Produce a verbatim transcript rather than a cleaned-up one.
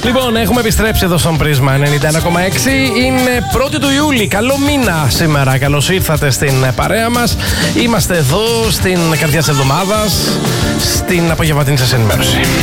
Λοιπόν, έχουμε επιστρέψει εδώ στον Πρίσμα ενενήντα ένα κόμμα έξι. Είναι πρώτη του Ιούλη. Καλό μήνα σήμερα. Καλώς ήρθατε στην παρέα μας. Είμαστε εδώ στην καρδιά της εβδομάδας, στην απογευματινή σας ενημέρωση.